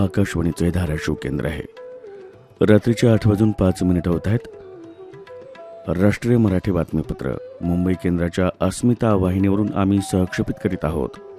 आकाशवाणीचे धाराशिव केंद्र आहे. रात्रीचे 8:05 होत आहेत. राष्ट्रीय मराठी बातमीपत्र मुंबई केंद्राच्या अस्मिता वाहिनीवरून आम्ही सहक्षेपित करीत आहोत.